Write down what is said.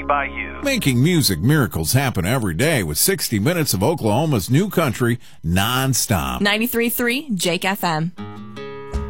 country by you. Making music miracles happen every day with 60 minutes of Oklahoma's new country nonstop. 93.3 Jake FM.